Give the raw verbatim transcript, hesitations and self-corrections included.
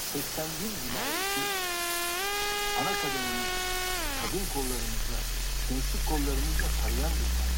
seksen bir vilayeti ana kadınımız, kadın kollarımızla, gençlik kollarımızla tarayan bir parti.